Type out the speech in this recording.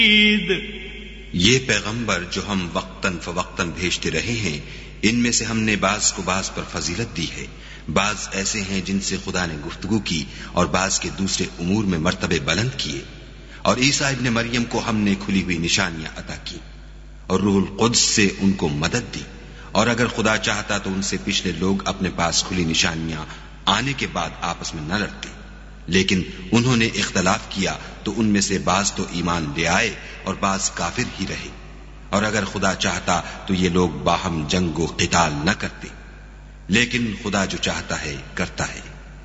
ये पैगंबर जो हम वक्तन फवक्तन भेजते रहे हैं, इनमें से हमने बाज को बाज पर फजीलत दी है। बाज ऐसे हैं जिनसे खुदा ने गुफ्तगू की और बाज के दूसरे उमूर में मर्तबे बुलंद किए। और ईसा इब्ने मरियम को हमने खुली हुई निशानियां अता की और रूहुल कुद्स से उनको मदद दी। और अगर खुदा चाहता तो उनसे पिछले लोग अपने पास खुली निशानियां आने के बाद आपस में न लड़ते, लेकिन उन्होंने इख्तलाफ किया तो उनमें से बाज तो ईमान ले आए और बाज काफिर ही रहे। और अगर खुदा चाहता तो ये लोग बाहम जंग व क़िताल न करते, लेकिन खुदा जो चाहता है करता है।